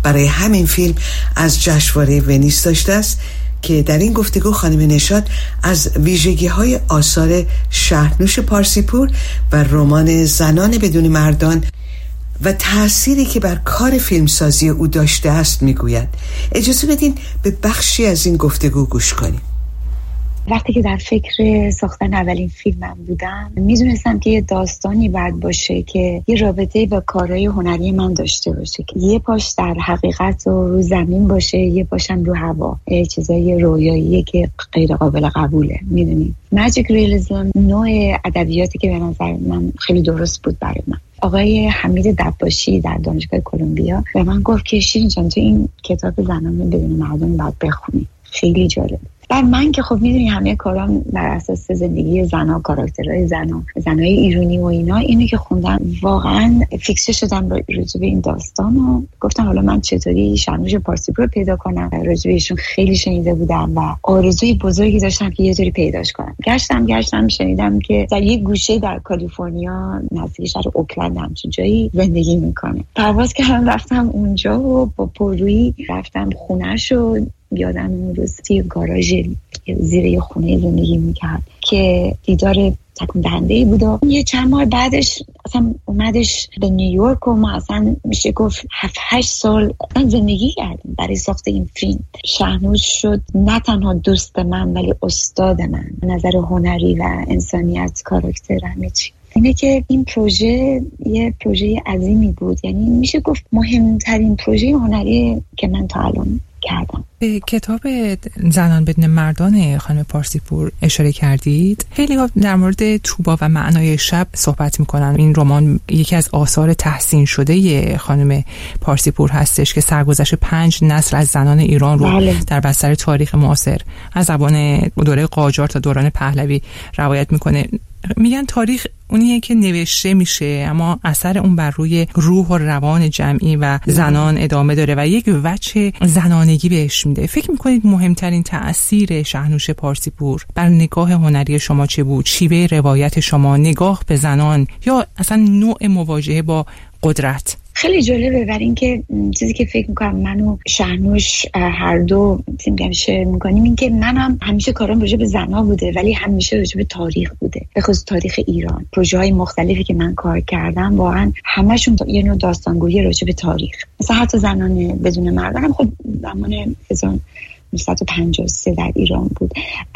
برای همین فیلم از جشنواره ونیز داشته است که در این گفتگو خانم نشاط از ویژگی‌های آثار شهرنوش پارسیپور و رمان زنان بدون مردان و تأثیری که بر کار فیلمسازی او داشته است میگوید. اجازه بدین به بخشی از این گفتگو گوش کنیم. وقتی که در فکر ساختن اولین فیلمم بودم میدونستم که یه داستانی باید باشه که یه رابطه با کارهای هنری من داشته باشه، که یه پاش در حقیقت و رو زمین باشه، یه پاشم رو هوا، چیزای رویاییه که غیر قابل قبوله. میدونید ماجیک ریالیسم نوع ادبیاتی که به نظر من خیلی درست بود برای من. آقای حمید دباشی در دانشگاه کلمبیا به من گفت که شیرین جان تو این کتاب زنان بدون مردان باید بخونی، خیلی جالب. بر من که خب میدونی همه کارام بر اساس زندگی زنا، کاراکترهای زنای ایرانی و اینا، اینو که خوندم واقعا فیکسه شدم راجع به این داستان و گفتم حالا من چطوری شهرنوش پارسیپور رو پیدا کنم. راجع بهشون خیلی شنیده بودم و آرزوی بزرگی داشتم که یه جوری پیداش کنم. گشتم شنیدم که در یک گوشه در کالیفرنیا نزدیک شهر اوکلند همچین جایی زندگی میکنه. پرواز کردم رفتم اونجا و با پررویی رفتم خونه‌ش و یادم اون روز توی گاراژ زیر یه خونه زندگی میکرد که دیدار تکون دهنده‌ای بود و یه چند ماه بعدش اصلا اومدش به نیویورک و ما اصلا میشه گفت 7-8 سال زندگی کردیم برای ساخت این فیلم. شهرنوش شد نه تنها دوست من ولی استاد من، نظر هنری و انسانیت، کاراکتر، همه چی. اینه که این پروژه یه پروژه عظیمی بود، یعنی میشه گفت مهمترین پروژه هنری که من تا الان کردم. به کتاب زنان بدون مردان خانم پارسیپور اشاره کردید. خیلی ها در مورد طوبا و معنای شب صحبت میکنن. این رمان یکی از آثار تحسین شده خانم پارسیپور هستش که سرگذشت 5 نسل از زنان ایران رو در بستر تاریخ معاصر از زبان دوره قاجار تا دوران پهلوی روایت میکنه. میگن تاریخ اونیه که نوشته میشه اما اثر اون بر روی روح و روان جمعی و زنان ادامه داره و یک وجه زنانگی بهش میده. فکر میکنید مهمترین تأثیر شهرنوش پارسیپور بر نگاه هنری شما چه بود؟ شیوه روایت شما، نگاه به زنان یا اصلا نوع مواجهه با قدرت؟ خیلی جالبه برای اینکه چیزی که فکر میکنم من و شهرنوش هر دو شیر میکنیم این که منم همیشه کارم راجع به زنا بوده ولی همیشه راجع به تاریخ بوده، به خصوص تاریخ ایران. پروژه های مختلفی که من کار کردم واقعا همشون یه نوع داستانگویی راجع به تاریخ. مثلا حتی زنان بدون مردان هم خب زمان 1953 در ایران بود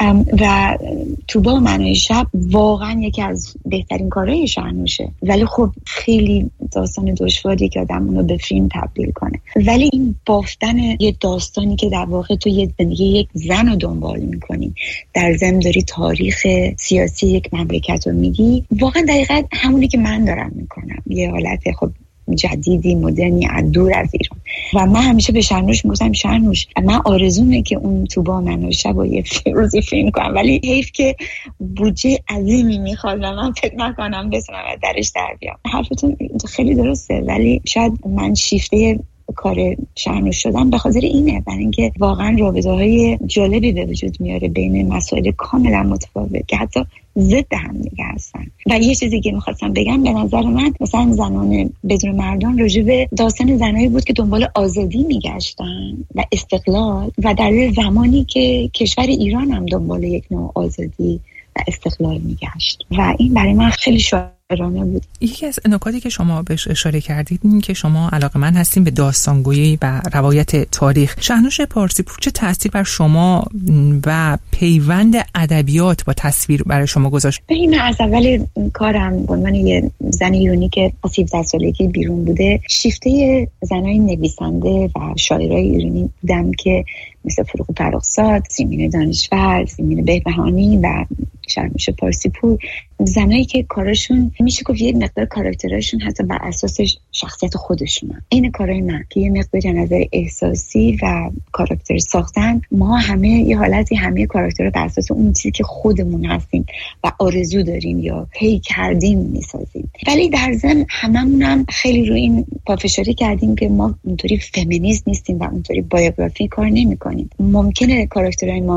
و طوبا و معنای شب واقعا یکی از بهترین کارهای شهرنوشه، ولی خب خیلی داستان دشواری که آدم اونو به فیلم تبدیل کنه. ولی این بافتن یه داستانی که در واقع تو یه زندگی یک زن رو دنبال میکنی، در ضمن داری تاریخ سیاسی یک مملکت رو میگی، واقعا دقیقاً همونی که من دارم میکنم، یه حالت خب جدیدی مدرنی از دور از ایران. و من همیشه به شهرنوش میگفتم شهرنوش من آرزومه که اون طوبا منو شب و یه روزی فیلم کنم، ولی حیف که بودجه عظیمی میخواد و من فکر نکنم بتونم از درش در بیام. حرفتون خیلی درسته، ولی شاید من شیفته کار شهرنوش شدم به خاطر اینه، برای اینکه واقعا رابطه‌های جالبی به وجود میاره بین مسائل کاملا متفاوت که حتی ضد هم دیگه هستن. و یه چیزی که میخواستم بگم، به نظر من مثلا زنان بدون مردان راجع به داستان زنایی بود که دنبال آزادی میگشتن و استقلال و در زمانی که کشور ایران هم دنبال یک نوع آزادی و استقلال میگشت و این برای من خیلی شاعرانه بود. یکی از نکاتی که شما بهش اشاره کردید این که شما علاقه‌مند هستین به داستانگویی و روایت تاریخ. شهرنوش پارسیپور چه تأثیر بر شما و پیوند ادبیات با تصویر برای شما گذاشت؟ من از اول کارم به عنوان یه زن ایرانی که از 17 سالگی بیرون بوده، شیفته زنای نویسنده و شاعرای ایرانی بودم که مثل فروغ فرخزاد، سیمین دانشور، سیمین بهبهانی و شهرنوش پارسیپور، زنایی که کارشون میشه گفت یه مقدار کاراکترشون حتی بر اساس شخصیت خودشونه. این کارای من که یه مقدار از نظر احساسی و کاراکتر ساختن، ما همه یه حالتی همه کاراکترها بر اساس اون چیزی که خودمون هستیم و آرزو داریم یا پی کردیم میسازیم. ولی در ضمن هممون هم خیلی روی این پافشاری کردیم که ما اونطوری فمینیست نیستیم و اونطوری بایوگرافی کار نمی‌کنیم. ممکنه کاراکترهای ما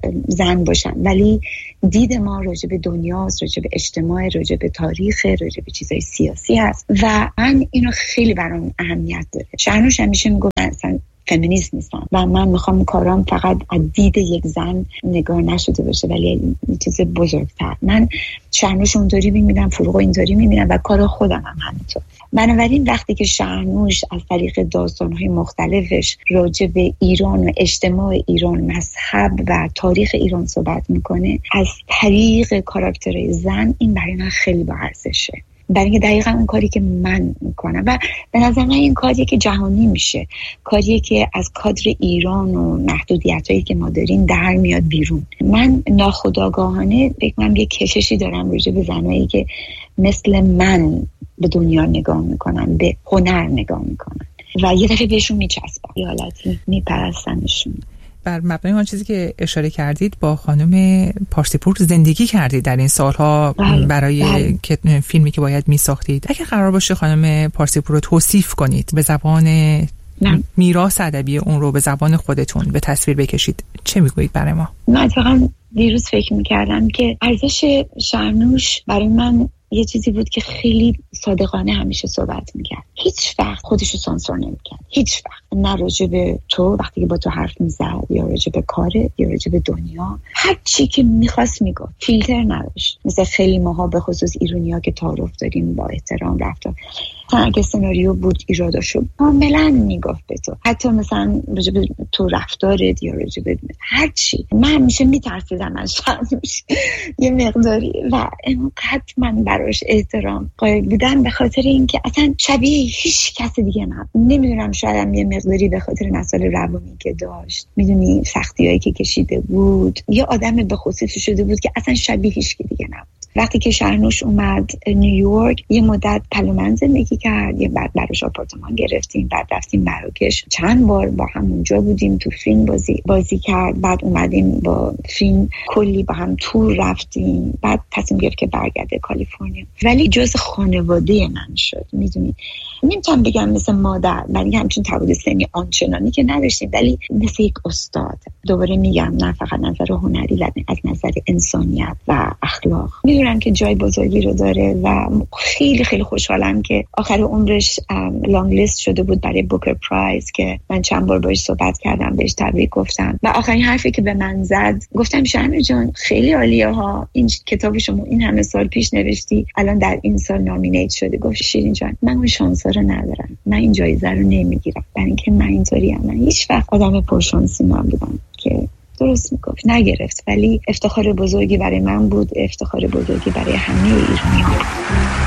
زن باشن، ولی دید ما راجع به دنیاست، راجع به اجتماع، راجع به تاریخ، راجع به چیزای سیاسی هست و من اینو خیلی برام اهمیت داره. شهرنوش همیشه میگفت اصلا فمینیست نیستم و من میخوام کارام فقط از دید یک زن نگاه نشده باشه، ولی یه چیز بزرگتر. من شهرنوش اونطوری میبینم، فروغ اینطوری میبینم و کار خودم هم همینطور. بنابراین وقتی که شهرنوش از طریق داستان‌های مختلفش راجع به ایران و اجتماع ایران، مذهب و تاریخ ایران صحبت میکنه از طریق کاراکترهای زن، این برای من خیلی با ارزشه، برای اینکه دقیقا اون کاری که من میکنم و به نظر من این کاریه که جهانی میشه، کاریه که از کادر ایران و محدودیتایی که ما داریم در میاد بیرون. من ناخودآگاهانه فکر کنم یه کششی دارم راجع به زنایی که مثل من به دنیا نگاه میکنن، به هنر نگاه میکنن و یه دفعه بهشون میچسبم، یه حالتی میپرستنشون. بر مبنای آن چیزی که اشاره کردید با خانم پارسیپور زندگی کردید در این سالها برای فیلمی که باید میساختید. اگر قرار باشه خانم پارسیپور رو توصیف کنید به زبان میراث ادبی اون رو به زبان خودتون به تصویر بکشید، چه میگویید برای ما؟ من اتفاقا دیروز فکر میکردم که ارزش شهرنوش برای من یه چیزی بود که خیلی صادقانه همیشه صحبت میکرد، هیچ وقت خودشو سانسور نمیکرد، هیچ وقت، نه راجع به تو وقتی که با تو حرف میزد یا راجع به کاره یا راجع به دنیا، هر چی که میخواست میگفت، فیلتر نداشت. مثل خیلی ماها به خصوص ایرانی‌ها که تعارف داریم با احترام رفتار، اگه سناریو بود ایراداشو کاملا میگفت به تو، حتی مثلا راجع به تو رفتارت یا راجع به هر چی. من همیشه میترسیدم از شهرنوش یه مقداری و اینقدر من براش احترام قائل بودم به خاطر اینکه اصلا شبیه هیچ کس دیگه نبود. نمیدونم، شاید یه مقداری به خاطر مسائل روانی که داشت، میدونی سختیایی که کشیده بود، یه آدم به خصوصی شده بود که اصلا شبیه هیچ کی دیگه نبود. وقتی که شهرنوش اومد نیویورک یه مدت پلومن زندگی کرد، یه بعد براش آپارتمان گرفتیم، بعد رفتیم مراکش، چند بار با هم اونجا بودیم، تو فیلم بازی کرد، بعد اومدیم با فیلم کلی با هم تور رفتیم، بعد تصمیم گرفت که برگرده کالیفرنیا، ولی جز خانواده من شد. میدونی نمیتونم بگم مثل مادر، ولی همچین تعهد سنی آنچنانی که نداشتیم، ولی مثل یک استاد. دوباره میگم نه فقط نظر هنری، ولی از نظر انسانیت و اخلاق میدونم که جای بزرگی رو داره و خیلی خیلی خوشحالم که آخر عمرش لانگ لیست شده بود برای بوکر پرایز که من چند بار باهاش صحبت کردم، بهش تبریک گفتم و آخرین حرفی که به من زد گفتم شهرنوش جان خیلی عالیه ها، این کتاب شما این همه سال پیش نوشتی، الان در این سال نامینیت شده. گفت شیرین جان من اون شانس رو ندارم، من این جایزه رو نمیگیرم، برای اینکه من اینطوریم، من هیچ وقت آدم پرشانسی نبودم. که درست میگفت، نگرفت، ولی افتخار بزرگی برای من بود، افتخار بزرگی برای همه ایرانی‌ها.